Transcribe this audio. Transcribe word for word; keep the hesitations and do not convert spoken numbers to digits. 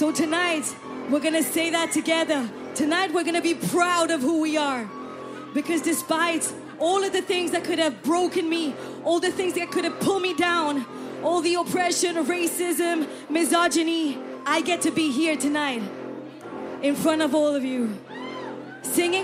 So tonight, we're going to say that together. Tonight, we're going to be proud of who we are. Because despite all of the things that could have broken me, all the things that could have pulled me down, all the oppression, racism, misogyny, I get to be here tonight in front of all of you, singing